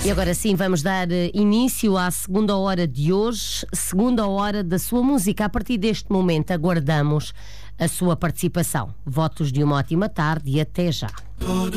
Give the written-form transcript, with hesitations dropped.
E agora sim, vamos dar início à segunda hora de hoje, segunda hora da sua música. A partir deste momento, aguardamos a sua participação. Votos de uma ótima tarde e até já.